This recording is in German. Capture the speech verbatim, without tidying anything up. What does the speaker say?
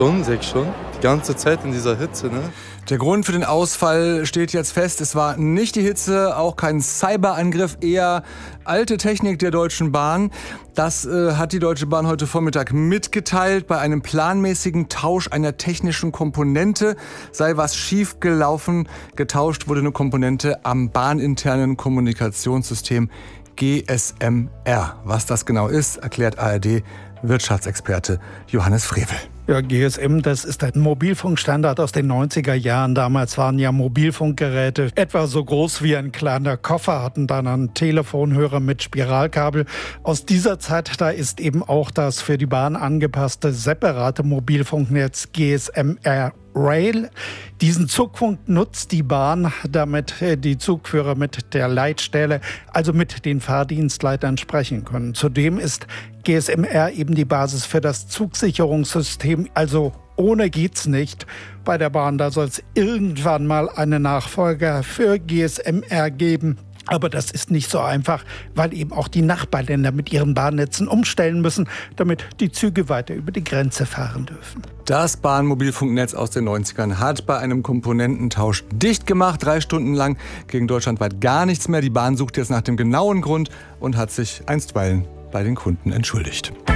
Schon, sechs schon. Die ganze Zeit in dieser Hitze, ne? Der Grund für den Ausfall steht jetzt fest. Es war nicht die Hitze, auch kein Cyberangriff, eher alte Technik der Deutschen Bahn. Das äh, hat die Deutsche Bahn heute Vormittag mitgeteilt. Bei einem planmäßigen Tausch einer technischen Komponente sei was schief gelaufen. Getauscht wurde eine Komponente am bahninternen Kommunikationssystem G S M R. Was das genau ist, erklärt A R D-Wirtschaftsexperte Johannes Frevel. Ja, G S M, das ist ein Mobilfunkstandard aus den neunziger Jahren. Damals waren ja Mobilfunkgeräte etwa so groß wie ein kleiner Koffer, hatten dann einen Telefonhörer mit Spiralkabel. Aus dieser Zeit, da ist eben auch das für die Bahn angepasste separate Mobilfunknetz G S M R Rail. Diesen Zugfunk nutzt die Bahn, damit die Zugführer mit der Leitstelle, also mit den Fahrdienstleitern sprechen können. Zudem ist G S M R eben die Basis für das Zugsicherungssystem, also ohne geht's nicht. Bei der Bahn, da soll es irgendwann mal einen Nachfolger für G S M R geben. Aber das ist nicht so einfach, weil eben auch die Nachbarländer mit ihren Bahnnetzen umstellen müssen, damit die Züge weiter über die Grenze fahren dürfen. Das Bahnmobilfunknetz aus den neunzigern hat bei einem Komponententausch dicht gemacht. Drei Stunden lang ging deutschlandweit gar nichts mehr. Die Bahn sucht jetzt nach dem genauen Grund und hat sich einstweilen bei den Kunden entschuldigt.